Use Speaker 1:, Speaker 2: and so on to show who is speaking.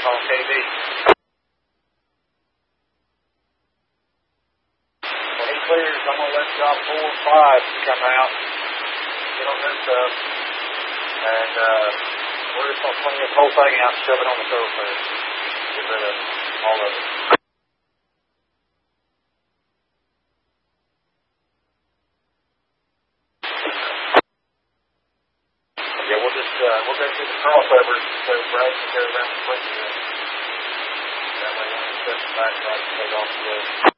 Speaker 1: call KB. When he clears, I'm going to let job 4 and 5 come out, get on their stuff, and we're just going to clean this whole thing out and shove it on the thoroughfare. Get rid of all of it. Yeah, we'll go through the crossovers so Brad can go around the front of it. That way when we step back, I can take off the